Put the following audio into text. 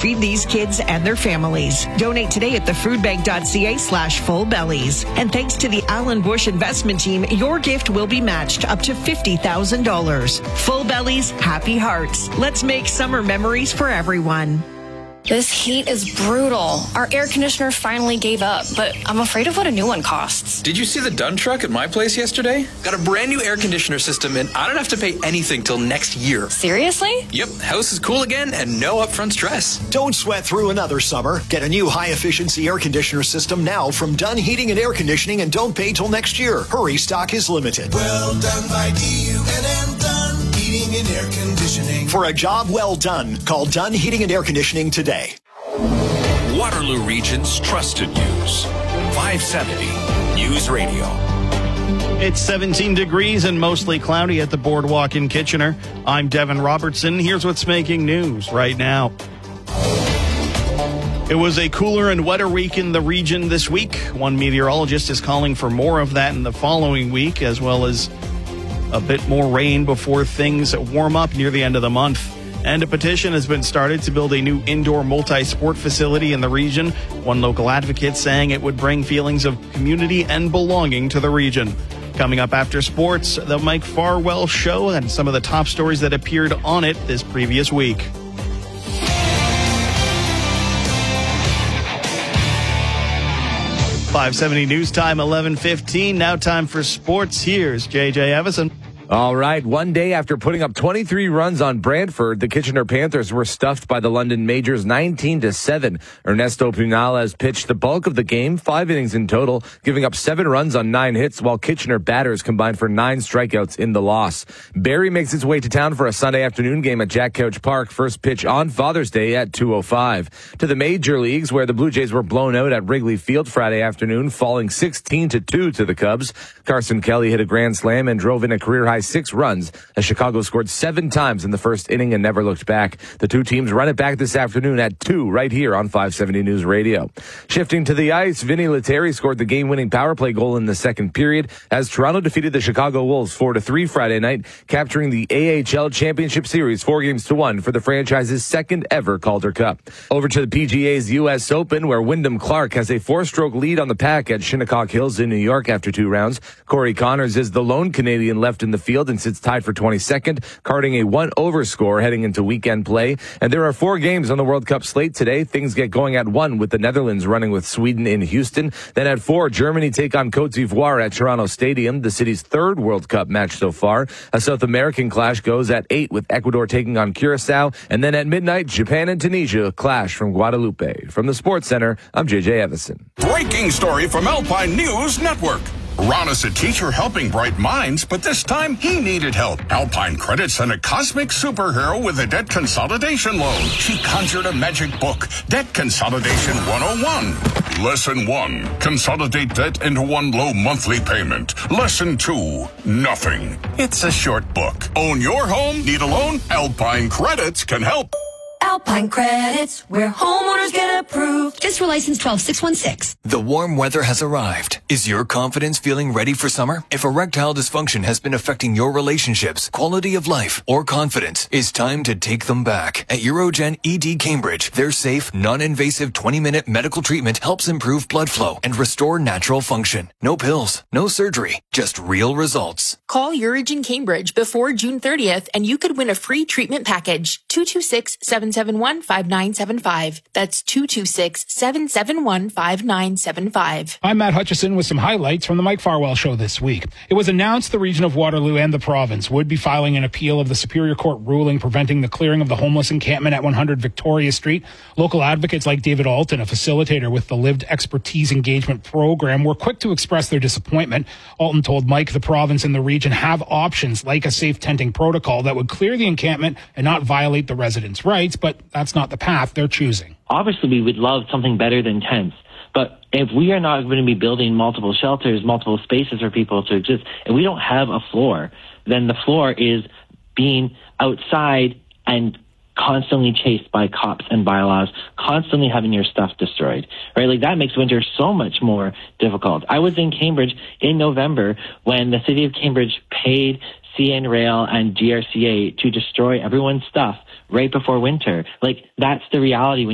feed these kids and their families. Donate today at thefoodbank.ca/fullbellies. And thanks to the Alan Bush Investment Team, your gift will be matched up to $50,000. Full Bellies, happy hearts. Let's make summer memories for everyone. This heat is brutal. Our air conditioner finally gave up, but I'm afraid of what a new one costs. Did you see the Dunn truck at my place yesterday? Got a brand new air conditioner system, and I don't have to pay anything till next year. Seriously? Yep, house is cool again and no upfront stress. Don't sweat through another summer. Get a new high-efficiency air conditioner system now from Dunn Heating and Air Conditioning, and don't pay till next year. Hurry, stock is limited. Well done by DUNM, Dunn Heating and Air Conditioning. For a job well done, call Dunn Heating and Air Conditioning today. Waterloo Region's trusted news. 570 News Radio. It's 17 degrees and mostly cloudy at the Boardwalk in Kitchener. I'm Devin Robertson. Here's what's making news right now. It was a cooler and wetter week in the region this week. One meteorologist is calling for more of that in the following week, as well as a bit more rain before things warm up near the end of the month. And a petition has been started to build a new indoor multi-sport facility in the region. One local advocate saying it would bring feelings of community and belonging to the region. Coming up after sports, the Mike Farwell Show and some of the top stories that appeared on it this previous week. .570 News Time, 11:15. Now time for sports. Here's J.J. Evison. All right, one day after putting up 23 runs on Brantford, the Kitchener Panthers were stuffed by the London Majors 19-7. Ernesto Punales pitched the bulk of the game, 5 innings in total, giving up 7 runs on 9 hits, while Kitchener batters combined for 9 strikeouts in the loss. Barrie makes its way to town for a Sunday afternoon game at Jack Couch Park, first pitch on Father's Day at 2:05. To the Major Leagues, where the Blue Jays were blown out at Wrigley Field Friday afternoon, falling 16-2 to the Cubs. Carson Kelly hit a grand slam and drove in a career-high 6 runs as Chicago scored 7 times in the first inning and never looked back. The two teams run it back this afternoon at 2 right here on 570 News Radio. Shifting to the ice, Vinny Lettieri scored the game-winning power play goal in the second period as Toronto defeated the Chicago Wolves 4-3 Friday night, capturing the AHL Championship Series 4-1 for the franchise's second ever Calder Cup. Over to the PGA's U.S. Open, where Wyndham Clark has a 4-stroke lead on the pack at Shinnecock Hills in New York after 2 rounds. Corey Connors is the lone Canadian left in the field and sits tied for 22nd, carding a 1-over score heading into weekend play. And there are 4 games on the World Cup slate today. Things get going at 1 with the Netherlands running with Sweden in Houston. Then at 4, Germany take on Cote d'Ivoire at Toronto Stadium, the city's 3rd World Cup match so far. A South American clash goes at 8 with Ecuador taking on Curacao. And then at midnight, Japan and Tunisia clash from Guadalupe. From the Sports Center, I'm JJ Evison. Breaking story from Alpine News Network. Ron is a teacher helping bright minds, but this time he needed help. Alpine Credit sent a cosmic superhero with a debt consolidation loan. She conjured a magic book, Debt Consolidation 101. Lesson 1, consolidate debt into one low monthly payment. Lesson 2, nothing. It's a short book. Own your home? Need a loan? Alpine Credits can help. Alpine Credits, where homeowners get approved. Isra license 12616. The warm weather has arrived. Is your confidence feeling ready for summer? If erectile dysfunction has been affecting your relationships, quality of life, or confidence, it's time to take them back. At Urogen ED Cambridge, their safe, non-invasive 20-minute medical treatment helps improve blood flow and restore natural function. No pills, no surgery, just real results. Call Urogen Cambridge before June 30th and you could win a free treatment package. 226-771-5975. That's 226-771-5975. I'm Matt Hutchison with some highlights from the Mike Farwell Show this week. It was announced the region of Waterloo and the province would be filing an appeal of the Superior Court ruling preventing the clearing of the homeless encampment at 100 Victoria Street. Local advocates like David Alton, a facilitator with the Lived Expertise Engagement Program, were quick to express their disappointment. Alton told Mike the province and the region have options like a safe tenting protocol that would clear the encampment and not violate the residents' rights, but that's not the path they're choosing. Obviously, we would love something better than tents. But if we are not going to be building multiple shelters, multiple spaces for people to exist, and we don't have a floor, then the floor is being outside and constantly chased by cops and bylaws, constantly having your stuff destroyed, right? Like that makes winter so much more difficult. I was in Cambridge in November when the city of Cambridge paid CN Rail and GRCA to destroy everyone's stuff right before winter. Like that's the reality when